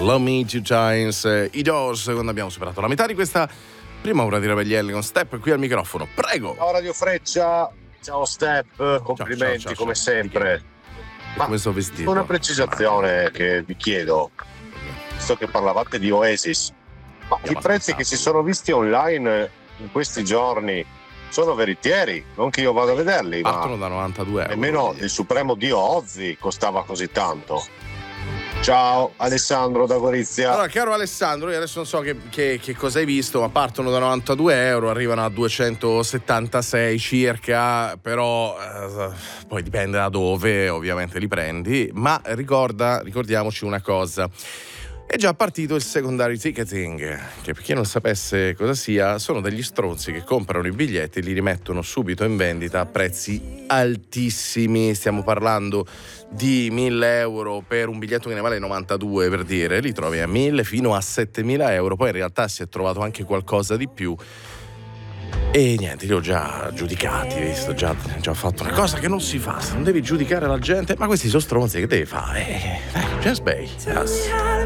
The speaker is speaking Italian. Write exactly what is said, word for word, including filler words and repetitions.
Love Me Two Times, eh, i Doors, quando abbiamo superato la metà di questa prima ora di Raveglielli con Step qui al microfono. Prego. Ciao Radio Freccia, ciao Step, complimenti ciao, ciao, come ciao. sempre. Ma Come sto vestito? una precisazione che vi chiedo, visto che parlavate di Oasis, ma i prezzi che si sono visti online in questi giorni sono veritieri? Non che io vada a vederli, Partono ma da novantadue euro. nemmeno il supremo dio Ozzy costava così tanto. Ciao Alessandro da Gorizia. Allora, caro Alessandro, io adesso non so che, che, che cosa hai visto, ma partono da novantadue euro, arrivano a duecentosettantasei circa, però eh, poi dipende da dove ovviamente li prendi, ma ricorda, ricordiamoci una cosa. È già partito il secondary ticketing, che per chi non sapesse cosa sia, sono degli stronzi che comprano i biglietti e li rimettono subito in vendita a prezzi altissimi. Stiamo parlando di mille euro per un biglietto che ne vale novantadue, per dire, li trovi a mille fino a settemila euro. Poi in realtà si è trovato anche qualcosa di più. E niente, li ho già giudicati, visto, già, già fatto una cosa che non si fa, non devi giudicare la gente, ma questi sono stronzi, che devi fare? Eh, just pay, yes.